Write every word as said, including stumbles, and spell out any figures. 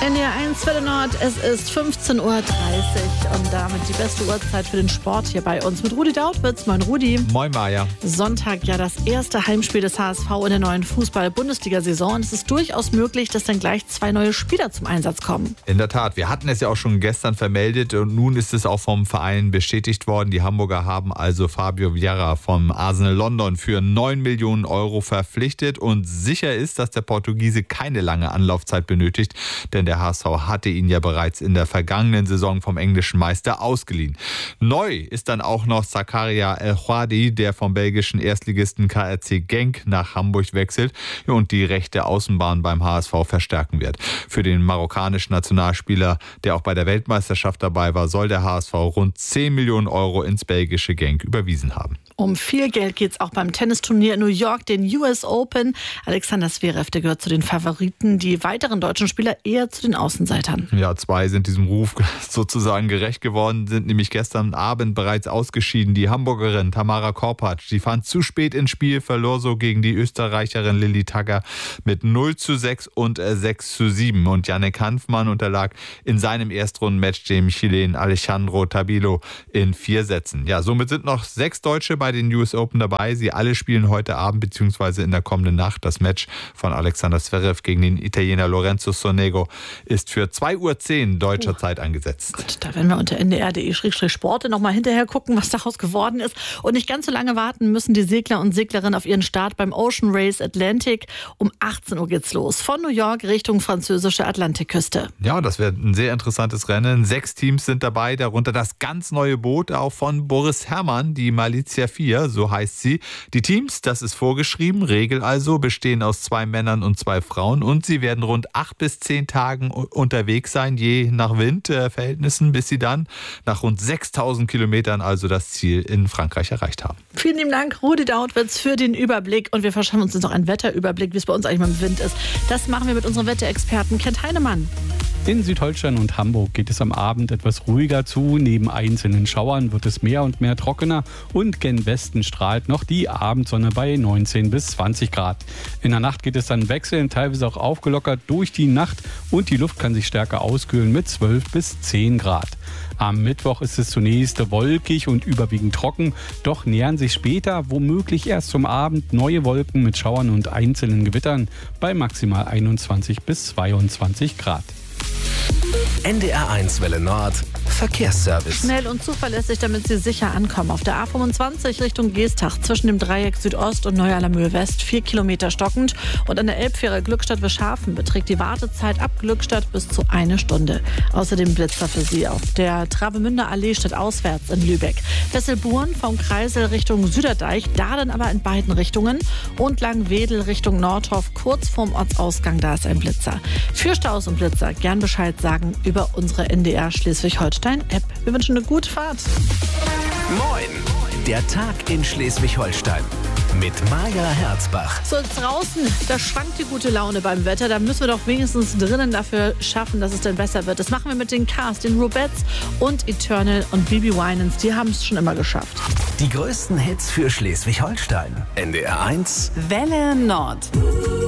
N D R eins Welle Nord, es ist fünfzehn Uhr dreißig und damit die beste Uhrzeit für den Sport hier bei uns mit Rudi Dautwitz. Moin Rudi. Moin Maja. Sonntag ja das erste Heimspiel des H S V in der neuen Fußball-Bundesliga-Saison. Und es ist durchaus möglich, dass dann gleich zwei neue Spieler zum Einsatz kommen. In der Tat, wir hatten es ja auch schon gestern vermeldet und nun ist es auch vom Verein bestätigt worden. Die Hamburger haben also Fabio Vieira vom Arsenal London für neun Millionen Euro verpflichtet und sicher ist, dass der Portugiese keine lange Anlaufzeit benötigt, denn der H S V hatte ihn ja bereits in der vergangenen Saison vom englischen Meister ausgeliehen. Neu ist dann auch noch Zakaria El Ouadi, der vom belgischen Erstligisten K R C Genk nach Hamburg wechselt und die rechte Außenbahn beim H S V verstärken wird. Für den marokkanischen Nationalspieler, der auch bei der Weltmeisterschaft dabei war, soll der H S V rund zehn Millionen Euro ins belgische Genk überwiesen haben. Um viel Geld geht es auch beim Tennisturnier in New York, den U S Open. Alexander Zverev, der gehört zu den Favoriten, die weiteren deutschen Spieler eher zu den Außenseitern. Ja, zwei sind diesem Ruf sozusagen gerecht geworden, sind nämlich gestern Abend bereits ausgeschieden. Die Hamburgerin Tamara Korpatsch, die fand zu spät ins Spiel, verlor so gegen die Österreicherin Lilly Tagger mit null zu sechs und sechs zu sieben. Und Jannik Hanfmann unterlag in seinem Erstrundenmatch dem Chilen Alejandro Tabilo in vier Sätzen. Ja, somit sind noch sechs Deutsche bei den U S Open dabei. Sie alle spielen heute Abend bzw. in der kommenden Nacht. Das Match von Alexander Zverev gegen den Italiener Lorenzo Sonego ist für zwei Uhr zehn deutscher oh. Zeit angesetzt. Gut, da werden wir unter n d r punkt d e sport nochmal hinterher gucken, was daraus geworden ist. Und nicht ganz so lange warten müssen die Segler und Seglerinnen auf ihren Start beim Ocean Race Atlantic. Um achtzehn Uhr geht's los. Von New York Richtung französische Atlantikküste. Ja, das wird ein sehr interessantes Rennen. Sechs Teams sind dabei, darunter das ganz neue Boot auch von Boris Herrmann, die Malizia vier, so heißt sie. Die Teams, das ist vorgeschrieben, Regel also, bestehen aus zwei Männern und zwei Frauen und sie werden rund acht bis zehn Tagen unterwegs sein, je nach Windverhältnissen, bis sie dann nach rund sechstausend Kilometern also das Ziel in Frankreich erreicht haben. Vielen lieben Dank, Rudi Dautwitz, für den Überblick. Und wir verschaffen uns jetzt noch einen Wetterüberblick, wie es bei uns eigentlich mit dem Wind ist. Das machen wir mit unserem Wetterexperten Kent Heinemann. In Südholstein und Hamburg geht es am Abend etwas ruhiger zu. Neben einzelnen Schauern wird es mehr und mehr trockener und gen Westen strahlt noch die Abendsonne bei neunzehn bis zwanzig Grad. In der Nacht geht es dann wechselnd, teilweise auch aufgelockert durch die Nacht und die Luft kann sich stärker auskühlen mit zwölf bis zehn Grad. Am Mittwoch ist es zunächst wolkig und überwiegend trocken, doch nähern sich später, womöglich erst zum Abend, neue Wolken mit Schauern und einzelnen Gewittern bei maximal einundzwanzig bis zweiundzwanzig Grad. N D R eins Welle Nord Verkehrsservice. Schnell und zuverlässig, damit Sie sicher ankommen. Auf der A fünfundzwanzig Richtung Geestach zwischen dem Dreieck Südost und Neu-Allermühe West vier Kilometer stockend. Und an der Elbfähre Glückstadt-Wischhafen beträgt die Wartezeit ab Glückstadt bis zu eine Stunde. Außerdem Blitzer für Sie auf der Travemünder Allee stadtauswärts in Lübeck. Wesselburen vom Kreisel Richtung Süderdeich, da dann aber in beiden Richtungen. Und Langwedel Richtung Nordhof, kurz vorm Ortsausgang, da ist ein Blitzer. Für Staus und Blitzer gern Bescheid sagen über unsere N D R Schleswig-Holstein-App. Wir wünschen eine gute Fahrt. Moin! Der Tag in Schleswig-Holstein mit Maja Herzbach. So, draußen, da schwankt die gute Laune beim Wetter. Da müssen wir doch wenigstens drinnen dafür schaffen, dass es dann besser wird. Das machen wir mit den Cars, den Rubettes und Eternal und Bibi Winans. Die haben es schon immer geschafft. Die größten Hits für Schleswig-Holstein. N D R eins Welle Nord.